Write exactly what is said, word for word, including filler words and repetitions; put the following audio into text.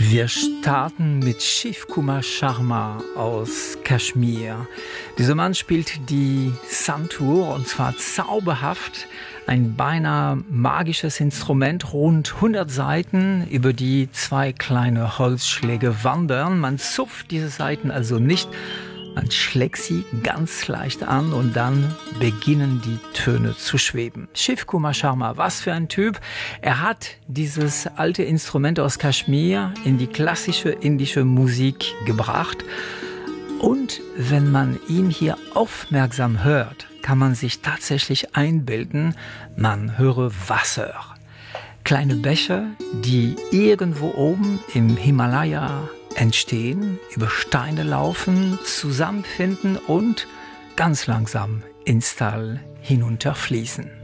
Wir starten mit Shiv Kumar Sharma aus Kaschmir. Dieser Mann spielt die Santur und zwar zauberhaft. Ein beinahe magisches Instrument, rund hundert Saiten, über die zwei kleine Holzschläge wandern. Man zupft diese Saiten also nicht, man schlägt sie ganz leicht an und dann beginnen die Töne zu schweben. Shiv Kumar Sharma, was für ein Typ. Er hat dieses alte Instrument aus Kaschmir in die klassische indische Musik gebracht. Und wenn man ihn hier aufmerksam hört, kann man sich tatsächlich einbilden, man höre Wasser. Kleine Bäche, die irgendwo oben im Himalaya entstehen, über Steine laufen, zusammenfinden und ganz langsam ins Tal hinunterfließen.